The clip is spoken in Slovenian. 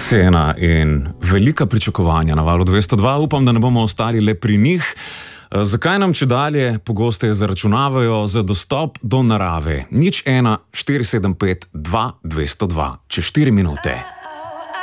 Scena in velika pričakovanja na Valu 202. Upam, da ne bomo ostali le pri njih. Zakaj nam čedalje pogosteje zaračunavajo za dostop do narave? 01 475 2 202. Čez 4 minute.